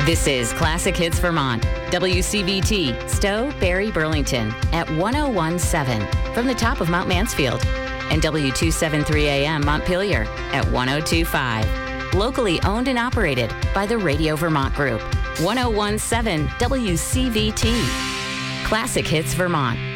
This is Classic Hits Vermont, WCVT, Stowe, Barrie, Burlington at 101.7 from the top of Mount Mansfield, and W273 AM Montpelier at 102.5. Locally owned and operated by the Radio Vermont Group. 101.7 WCVT. Classic Hits Vermont.